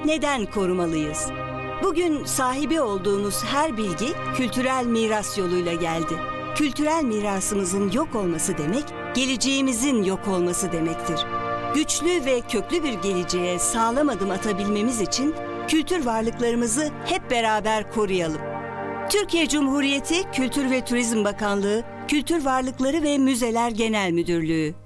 neden korumalıyız? Bugün sahibi olduğumuz her bilgi kültürel miras yoluyla geldi. Kültürel mirasımızın yok olması demek, geleceğimizin yok olması demektir. Güçlü ve köklü bir geleceğe sağlam adım atabilmemiz için kültür varlıklarımızı hep beraber koruyalım. Türkiye Cumhuriyeti Kültür ve Turizm Bakanlığı, Kültür Varlıkları ve Müzeler Genel Müdürlüğü.